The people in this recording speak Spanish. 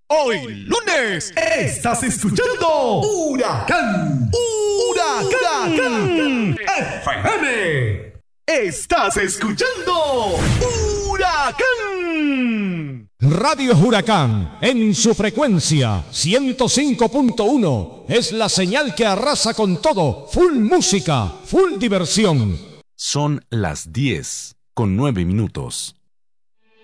Hoy lunes estás escuchando Huracán FM. Estás escuchando Huracán. Radio Huracán en su frecuencia 105.1 es la señal que arrasa con todo. Full música, full diversión. Son las 10:09.